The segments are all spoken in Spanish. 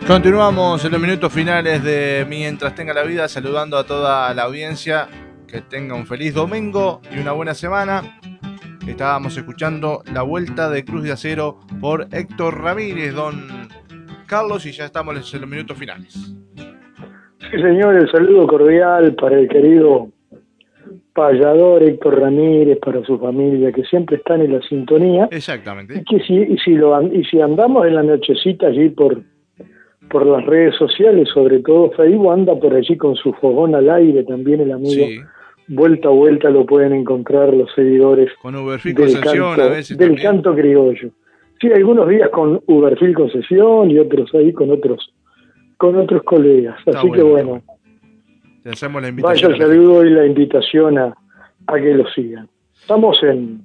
Continuamos en los minutos finales de Mientras Tenga la Vida, saludando a toda la audiencia. Que tenga un feliz domingo y una buena semana. Estábamos escuchando La Vuelta de Cruz de Acero por Héctor Ramírez, don Carlos, y ya estamos en los minutos finales. Sí, señor, el saludo cordial para el querido payador Héctor Ramírez, para su familia, que siempre están en la sintonía. Exactamente. Y que si andamos en la nochecita allí por las redes sociales, sobre todo Facebook, anda por allí con su fogón al aire también el amigo. Sí. Vuelta a vuelta lo pueden encontrar los seguidores con Uberfil Concesión a veces del canto criollo. Sí, algunos días con Uberfil Concesión y otros ahí con otros colegas. Está así bueno, que bueno, te hacemos la invitación. Vaya el saludo y la invitación a que lo sigan. Estamos en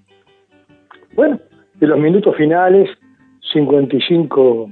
los minutos finales, 55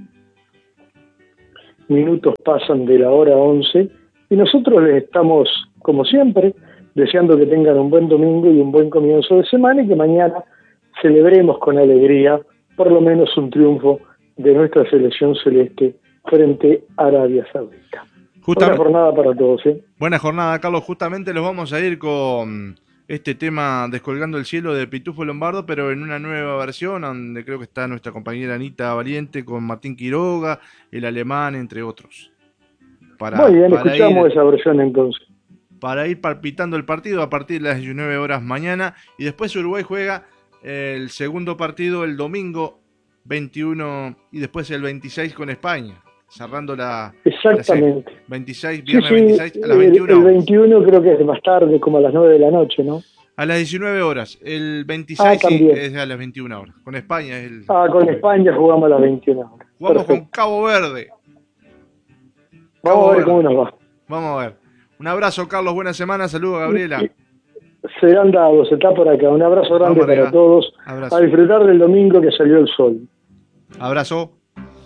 minutos pasan de la hora 11 y nosotros les estamos, como siempre, deseando que tengan un buen domingo y un buen comienzo de semana y que mañana celebremos con alegría por lo menos un triunfo de nuestra selección celeste frente a Arabia Saudita. Buena jornada para todos. Buena jornada, Carlos. Justamente los vamos a ir con este tema Descolgando el Cielo de Pitufo Lombardo, pero en una nueva versión, donde creo que está nuestra compañera Anita Valiente con Martín Quiroga, el alemán, entre otros. Muy bien, escuchamos esa versión entonces. Para ir palpitando el partido a partir de las 19 horas mañana. Y después Uruguay juega el segundo partido el domingo 21 y después el 26 con España. Cerrando Exactamente. 26, viernes 26 a las 21. El 21 creo que es más tarde, como a las 9 de la noche, ¿no? A las 19 horas. El 26 sí, es a las 21 horas. Con España es el... con España jugamos a las 21 horas. Jugamos con Cabo Verde. Vamos a ver cómo nos va. Vamos a ver. Un abrazo, Carlos. Buena semana. Saludos a Gabriela. Se han dado, se está por acá. Un abrazo grande para todos. Abrazo. A disfrutar del domingo que salió el sol. Abrazo.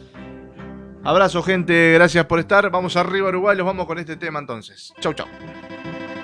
Abrazo, gente. Gracias por estar. Vamos arriba, Uruguay. Los vamos con este tema entonces. Chau, chau.